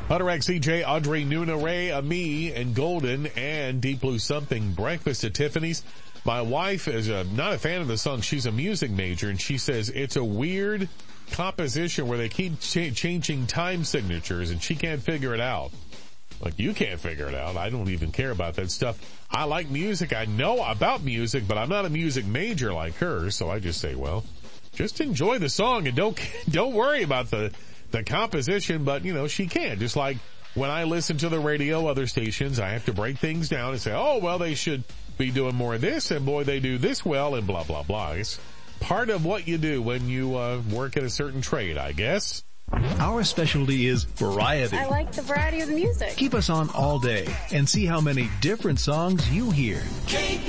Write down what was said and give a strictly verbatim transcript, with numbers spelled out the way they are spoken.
Hunter X, C J, Audrey, Nuna, Ray, Ami, and Golden, and Deep Blue Something. Breakfast at Tiffany's. My wife is a, not a fan of the song. She's a music major, and she says it's a weird composition where they keep ch- changing time signatures, and she can't figure it out. Like, you can't figure it out. I don't even care about that stuff. I like music. I know about music, but I'm not a music major like her, so I just say, well, just enjoy the song and don't don't worry about the the composition. But, you know, she can. Just like when I listen to the radio, other stations, I have to break things down and say, oh, well, they should be doing more of this, and boy, they do this well, and blah, blah, blah. It's part of what you do when you uh, work at a certain trade, I guess. Our specialty is variety. I like the variety of the music. Keep us on all day and see how many different songs you hear.